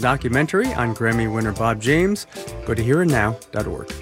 Documentary on Grammy winner Bob James. Go to hereandnow.org.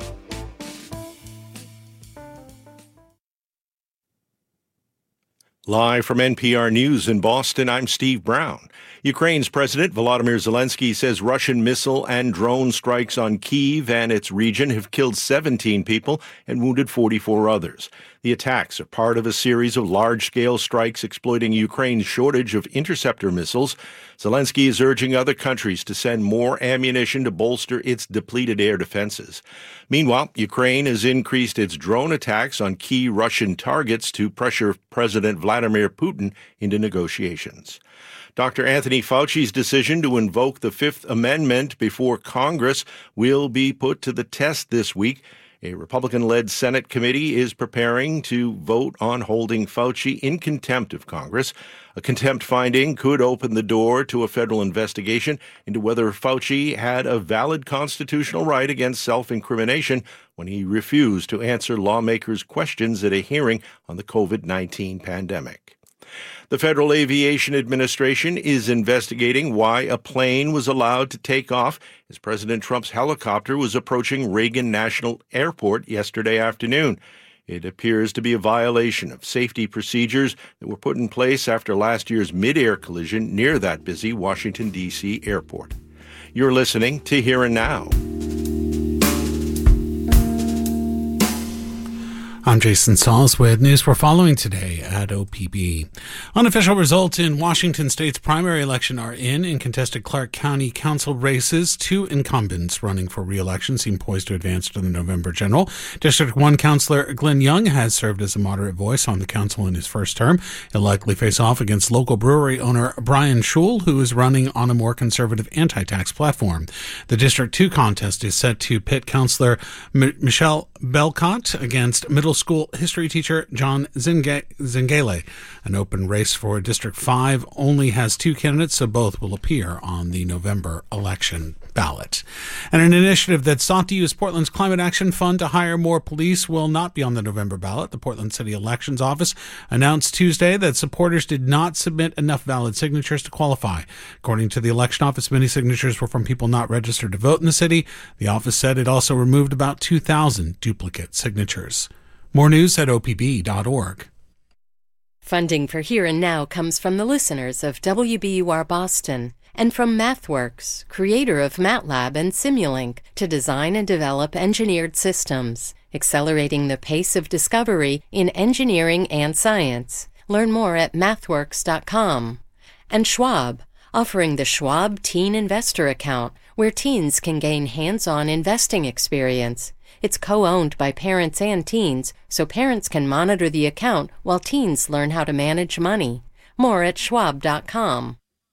Live from NPR News in Boston, I'm Steve Brown. Ukraine's President Volodymyr Zelensky says Russian missile and drone strikes on Kyiv and its region have killed 17 people and wounded 44 others. The attacks are part of a series of large-scale strikes exploiting Ukraine's shortage of interceptor missiles. Zelensky is urging other countries to send more ammunition to bolster its depleted air defenses. Meanwhile, Ukraine has increased its drone attacks on key Russian targets to pressure President Vladimir Putin into negotiations. Dr. Anthony Fauci's decision to invoke the Fifth Amendment before Congress will be put to the test this week. A Republican-led Senate committee is preparing to vote on holding Fauci in contempt of Congress. A contempt finding could open the door to a federal investigation into whether Fauci had a valid constitutional right against self-incrimination when he refused to answer lawmakers' questions at a hearing on the COVID-19 pandemic. The Federal Aviation Administration is investigating why a plane was allowed to take off as President Trump's helicopter was approaching Reagan National Airport yesterday afternoon. It appears to be a violation of safety procedures that were put in place after last year's mid-air collision near that busy Washington, D.C. airport. You're listening to Here and Now. I'm Jason Sauls with news we're following today at OPB. Unofficial results in Washington state's primary election are in contested Clark County Council races. Two incumbents running for re-election seem poised to advance to the November general. District 1 Councillor Glenn Young has served as a moderate voice on the council in his first term. He'll likely face off against local brewery owner Brian Schul, who is running on a more conservative anti-tax platform. The District 2 contest is set to pit Councillor Michelle Belcott against middle school history teacher John Zengale. An open race for District 5 only has two candidates, so both will appear on the November election ballot. And an initiative that sought to use Portland's Climate Action Fund to hire more police will not be on the November ballot. The Portland City Elections Office announced Tuesday that supporters did not submit enough valid signatures to qualify. According to the election office, many signatures were from people not registered to vote in the city. The office said it also removed about 2,000 duplicate signatures. More news at opb.org. Funding for Here and Now comes from the listeners of WBUR Boston and from MathWorks, creator of MATLAB and Simulink, to design and develop engineered systems, accelerating the pace of discovery in engineering and science. Learn more at mathworks.com. And Schwab, offering the Schwab Teen Investor Account, where teens can gain hands-on investing experience. It's co-owned by parents and teens, so parents can monitor the account while teens learn how to manage money. More at schwab.com.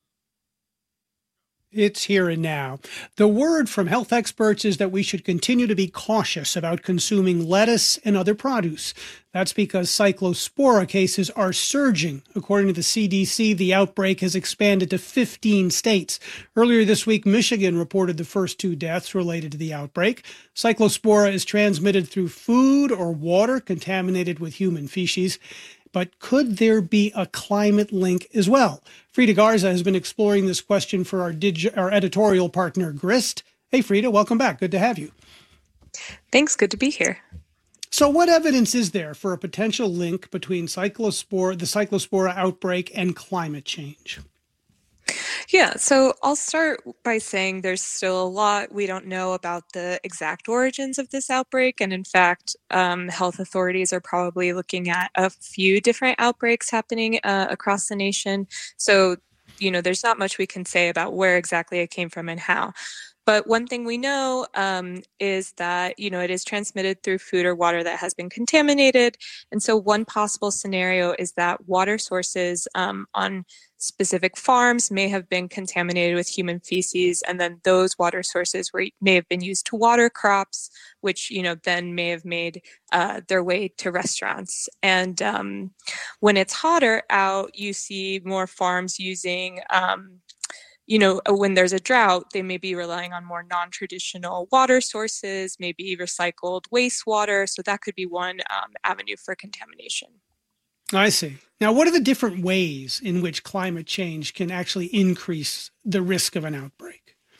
It's Here and Now. The word from health experts is that we should continue to be cautious about consuming lettuce and other produce. That's because cyclospora cases are surging. According to the CDC, the outbreak has expanded to 15 states. Earlier this week, Michigan reported the first 2 deaths related to the outbreak. Cyclospora is transmitted through food or water contaminated with human feces. But could there be a climate link as well? Frida Garza has been exploring this question for our editorial partner, Grist. Hey, Frida, welcome back. Good to have you. Thanks. Good to be here. So what evidence is there for a potential link between the cyclospora outbreak and climate change? Yeah, so I'll start by saying there's still a lot we don't know about the exact origins of this outbreak. And in fact, health authorities are probably looking at a few different outbreaks happening across the nation. So, there's not much we can say about where exactly it came from and how. But one thing we know is that, it is transmitted through food or water that has been contaminated. And so one possible scenario is that water sources on specific farms may have been contaminated with human feces, and then those water sources may have been used to water crops, which, then may have made their way to restaurants. And when it's hotter out, you see more farms using when there's a drought, they may be relying on more non-traditional water sources, maybe recycled wastewater. So that could be one avenue for contamination. I see. Now, what are the different ways in which climate change can actually increase the risk of an outbreak?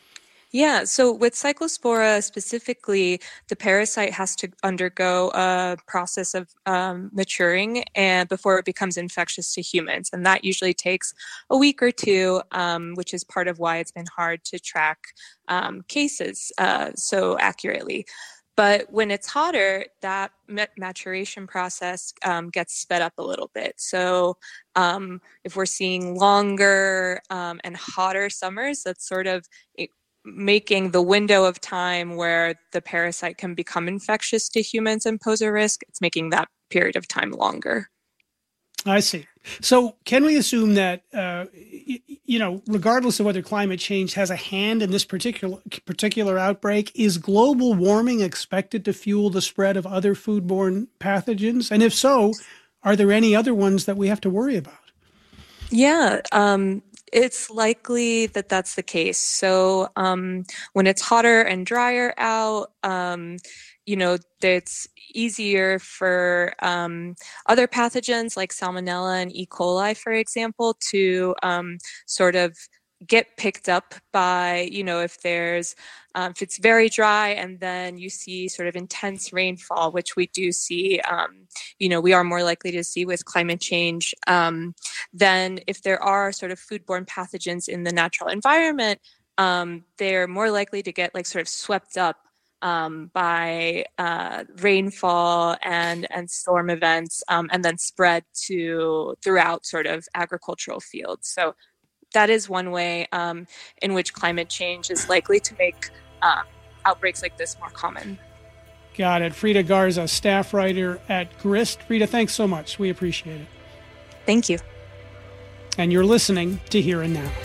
Yeah, so with Cyclospora specifically, the parasite has to undergo a process of maturing and before it becomes infectious to humans. And that usually takes a week or two, which is part of why it's been hard to track cases so accurately. But when it's hotter, that maturation process gets sped up a little bit. So if we're seeing longer and hotter summers, that's sort of making the window of time where the parasite can become infectious to humans and pose a risk, it's making that period of time longer. I see. So can we assume that, regardless of whether climate change has a hand in this particular outbreak, is global warming expected to fuel the spread of other foodborne pathogens? And if so, are there any other ones that we have to worry about? Yeah, it's likely that that's the case. So when it's hotter and drier out, it's easier for other pathogens like Salmonella and E. coli, for example, to sort of get picked up by, if it's very dry and then you see sort of intense rainfall, which we do see, we are more likely to see with climate change, then if there are sort of foodborne pathogens in the natural environment, they're more likely to get sort of swept up by rainfall and storm events, and then spread throughout sort of agricultural fields. So that is one way in which climate change is likely to make outbreaks like this more common. Got it. Frida Garza, staff writer at Grist. Frida, thanks so much. We appreciate it. Thank you. And you're listening to Here and Now.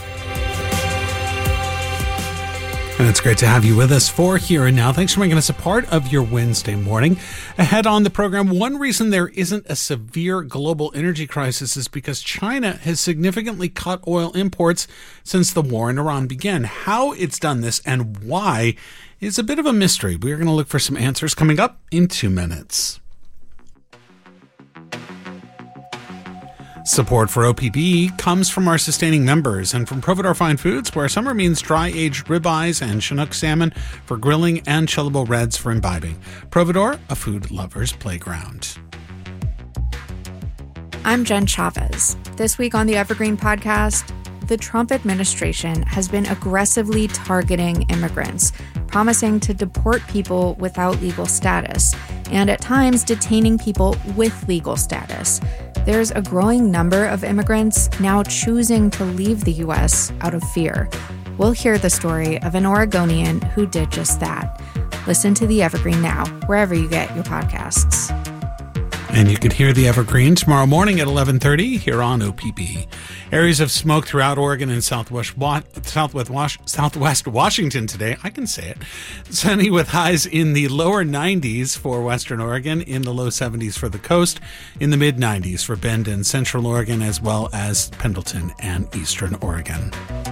And it's great to have you with us for Here and Now. Thanks for making us a part of your Wednesday morning. Ahead on the program, one reason there isn't a severe global energy crisis is because China has significantly cut oil imports since the war in Iran began. How it's done this and why is a bit of a mystery. We're going to look for some answers coming up in 2 minutes. Support for OPB comes from our sustaining members and from Providore Fine Foods, where summer means dry-aged ribeyes and Chinook salmon for grilling and chillable reds for imbibing. Providore, a food lover's playground. I'm Jen Chavez. This week on the Evergreen Podcast, the Trump administration has been aggressively targeting immigrants, promising to deport people without legal status, and at times detaining people with legal status. There's a growing number of immigrants now choosing to leave the U.S. out of fear. We'll hear the story of an Oregonian who did just that. Listen to The Evergreen now, wherever you get your podcasts. And you can hear The Evergreen tomorrow morning at 11:30 here on OPB. Areas of smoke throughout Oregon and southwest Washington today. I can say it. Sunny with highs in the lower 90s for western Oregon, in the low 70s for the coast, in the mid 90s for Bend and central Oregon, as well as Pendleton and eastern Oregon.